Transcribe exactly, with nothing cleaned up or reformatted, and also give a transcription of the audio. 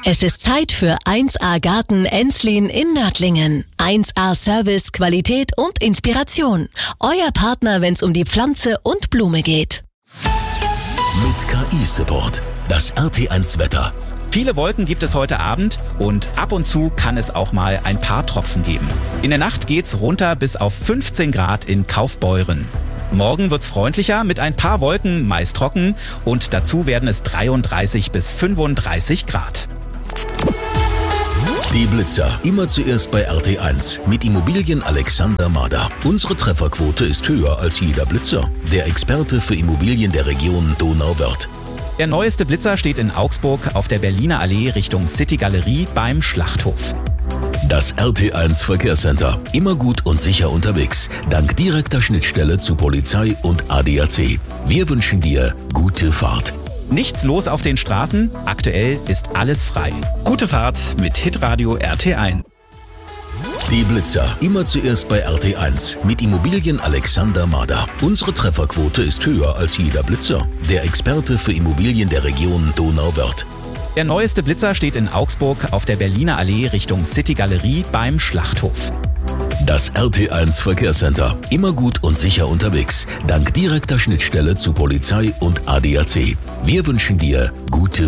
Es ist Zeit für eins A Garten Enslin in Nördlingen. eins A Service, Qualität und Inspiration. Euer Partner, wenn es um die Pflanze und Blume geht. Mit K I-Support. Das R T eins Wetter. Viele Wolken gibt es heute Abend und ab und zu kann es auch mal ein paar Tropfen geben. In der Nacht geht's runter bis auf fünfzehn Grad in Kaufbeuren. Morgen wird's freundlicher mit ein paar Wolken, meist trocken, und dazu werden es dreiunddreißig bis fünfunddreißig Grad. Die Blitzer. Immer zuerst bei R T eins. Mit Immobilien Alexander Mader. Unsere Trefferquote ist höher als jeder Blitzer. Der Experte für Immobilien der Region Donauwörth. Der neueste Blitzer steht in Augsburg auf der Berliner Allee Richtung City Galerie beim Schlachthof. Das R T eins Verkehrscenter. Immer gut und sicher unterwegs. Dank direkter Schnittstelle zu Polizei und A D A C. Wir wünschen dir gute Fahrt. Nichts los auf den Straßen, aktuell ist alles frei. Gute Fahrt mit Hitradio R T eins. Die Blitzer. Immer zuerst bei R T eins. Mit Immobilien Alexander Mader. Unsere Trefferquote ist höher als jeder Blitzer. Der Experte für Immobilien der Region Donauwörth. Der neueste Blitzer steht in Augsburg auf der Berliner Allee Richtung City Galerie beim Schlachthof. Das R T eins Verkehrscenter. Immer gut und sicher unterwegs. Dank direkter Schnittstelle zu Polizei und A D A C. Wir wünschen dir gute